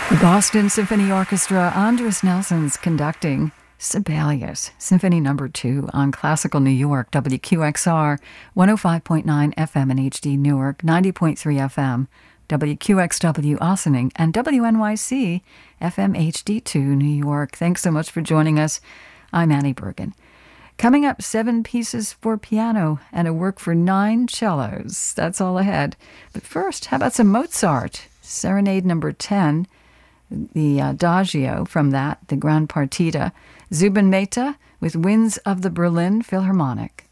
The Boston Symphony Orchestra, Andres Nelson's conducting Sibelius, Symphony No. 2 on Classical New York, WQXR, 105.9 FM in HD Newark, 90.3 FM, WQXW Ossining, and WNYC FM HD2 New York. Thanks so much for joining us. I'm Annie Bergen. Coming up, 7 pieces for piano and a work for 9 cellos. That's all ahead. But first, how about some Mozart? Serenade No. 10, the Adagio from that, the Gran Partita. Zubin Mehta with Winds of the Berlin Philharmonic.